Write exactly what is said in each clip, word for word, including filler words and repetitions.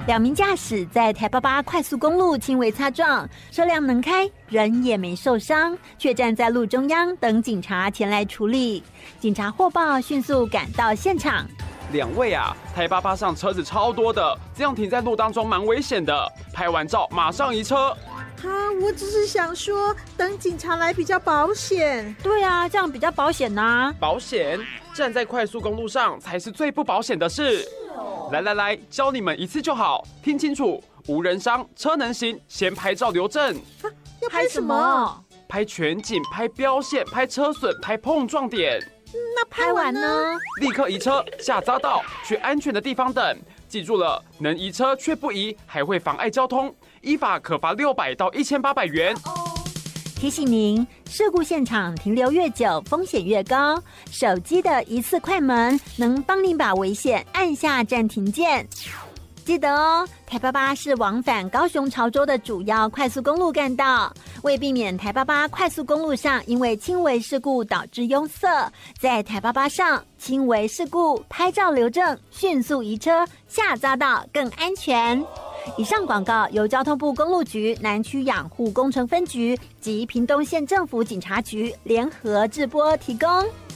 两名驾驶在台八八快速公路轻微擦撞，车辆能开，人也没受伤，却站在路中央等警察前来处理。警察获报，迅速赶到现场。 两位啊，台八八上车子超多的，这样停在路当中蛮危险的。拍完照马上移车。 啊，我只是想说，等警察来比较保险。 对啊，这样比较保险啊。 保险？站在快速公路上才是最不保险的事。来来来，教你们一次就好，听清楚，无人伤，车能行，先拍照留证。 啊，要拍什么？ 拍全景，拍标线，拍车损，拍碰撞点。 那拍完呢？ 立刻移车下匝道，去安全的地方等。记住了，能移车却不移，还会妨碍交通，依法可罚六百到一千八百元。 提醒您，事故现场停留越久，风险越高。手机的一次快门能帮您把危险按下暂停键。记得哦，台八八是往返高雄潮州的主要快速公路干道。为避免台八八快速公路上因为轻微事故导致拥塞，在台八八上轻微事故拍照留证，迅速移车下匝道更安全。以上广告由交通部公路局南区养护工程分局及屏东县政府警察局联合制播提供。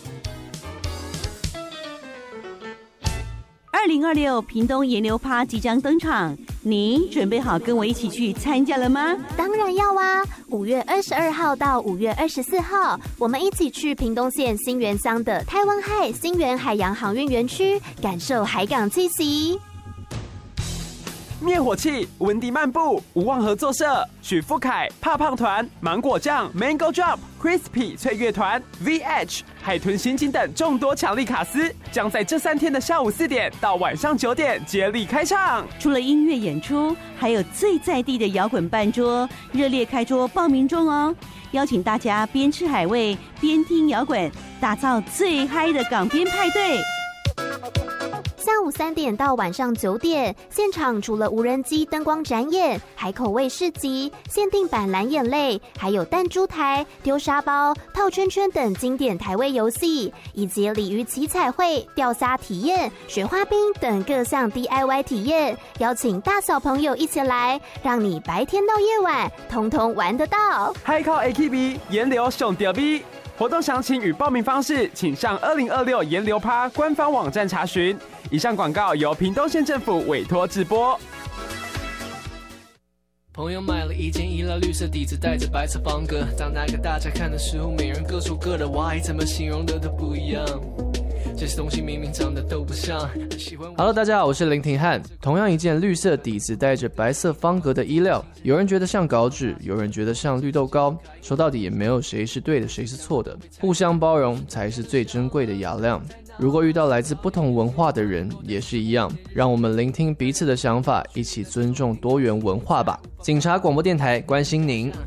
二零二六屏东盐流趴即将登场，你准备好跟我一起去参加了吗？ 当然要啊！五月二十二号到五月二十四号，我们一起去屏东县新园乡的泰湾海新园海洋航运园区，感受海港气息。 灭火器、温迪漫步、无望合作社、许富凯、怕胖团、芒果酱、Mango Drop、Crispy 翠乐团、V H、海豚刑警等众多强力卡司，将在这三天的下午四点到晚上九点接力开唱。 除了音乐演出，还有最在地的摇滚办桌，热烈开桌报名中哦！邀请大家边吃海味边听摇滚，打造最嗨的港边派对。 下午三点到晚上九点，现场除了无人机灯光展演、海口味市集、限定版蓝眼泪，还有弹珠台、丢沙包、套圈圈等经典台味游戏，以及鲤鱼旗彩绘、钓虾体验、雪花冰等各项 D I Y 体验，邀请大小朋友一起来，让你白天到夜晚通通玩得到。 海口 A K B 盐流上吊 B。活动详情与报名方式，请上二零二六盐流趴官方网站查询。以上广告由屏东县政府委托制播。 朋友买了一件衣料，绿色底子带着白色方格，长那个大家看的时候，每人各说各的，哇，怎么形容的都不一样。这些东西明明长得都不像。 Hello， 大家好，我是林廷汉。同样一件绿色底子带着白色方格的衣料，有人觉得像稿纸，有人觉得像绿豆糕。说到底也没有谁是对的，谁是错的，互相包容才是最珍贵的雅量。如果遇到来自不同文化的人，也是一样，让我们聆听彼此的想法，一起尊重多元文化吧。警察广播电台关心您。